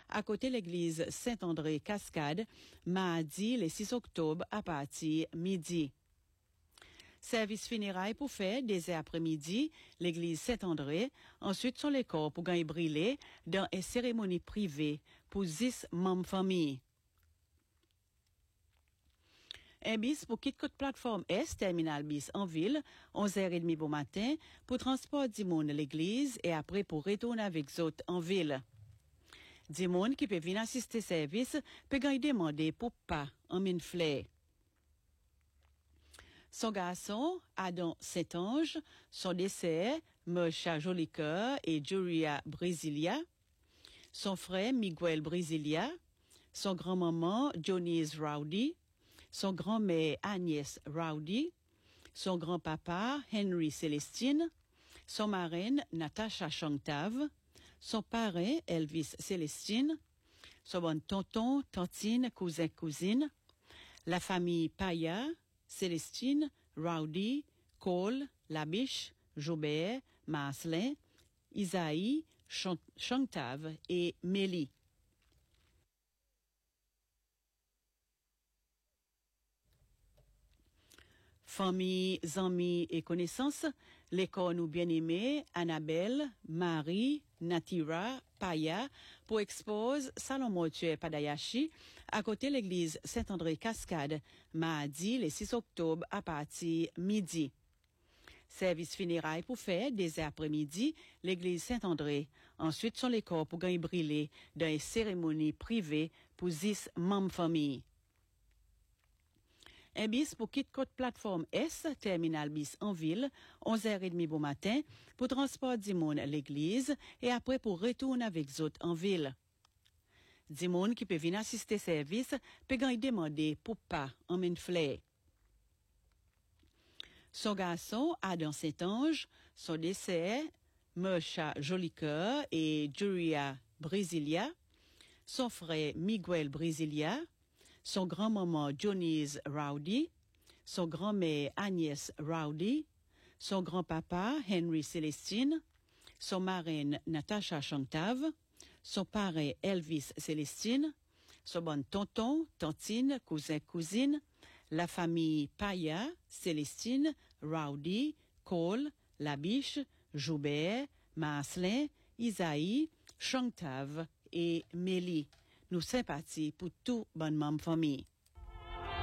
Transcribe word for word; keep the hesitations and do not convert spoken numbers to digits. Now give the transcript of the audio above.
à côté l'église Saint-André-Cascade, mardi le six octobre à partir midi. Service funérailles pour faire des après-midi, l'église Saint-André. Ensuite, sont les corps pour gagner brûler dans une cérémonie privée pour dix membres famille. Un bis pour quitter côte plateforme S, terminal bis en ville, onze heures trente bon matin, pour transport du monde l'église et après pour retourner avec autres en ville. Du monde qui peut venir assister service, peut gagner demander pour pas en mine fleur. Son garçon, Adam Saint-Ange, son décès, Mosha Jolicoeur et Julia Brasilia, son frère Miguel Brasilia, son grand-maman Johnny's Rowdy, son grand-mère Agnès Rowdy, son grand-papa Henry Célestine, son marraine Natasha Chantave, son parrain Elvis Célestine, son bon tonton, tantine, cousin, cousine, la famille Paya, Célestine, Rowdy, Cole, Labiche, Joubert, Marcelin, Isaïe, Chantave et Mélie. Famille, amis et connaissances, les corps nous bien-aimés, Annabelle, Marie, Natira, Paya, pour expose Salon Mortuaire Padayashi, à côté l'église Saint-André-Cascade, mardi, le six octobre, à partir midi. Service funérailles pour faire des après-midi, l'église Saint-André. Ensuite, sont les corps pour gagner brûler dans une cérémonie privée pour dix membres famille. Un bis pour quitter côte plateforme S, terminal bis en ville, onze heures trente bon matin, pour transport du monde à l'église et après pour retourner avec autres en ville. Du monde qui peut venir assister service, peut gagner demander pour pas en mine fleur. Son garçon, Adam Saint-Ange, son décès, Mosha Jolicoeur et Julia Brasilia, son frère Miguel Brasilia, son grand-maman Johnny's Rowdy, son grand-mère Agnès Rowdy, son grand-papa Henry Célestine, son marraine Natasha Chantave, son parrain Elvis Célestine, son bon tonton, tantine, cousin, cousine, la famille Paya, Célestine, Rowdy, Cole, Labiche, Joubert, Marcelin, Isaïe, Chantave et Mélie. Nous sympathie pour tout bonne membre famille.